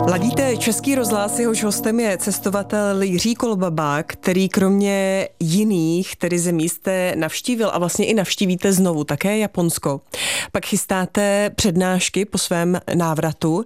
Ladíte Český rozhlas, jehož hostem je cestovatel Jiří Kolbaba, který kromě jiných tedy zemí jste navštívil a vlastně i navštívíte znovu také Japonsko. Pak chystáte přednášky po svém návratu.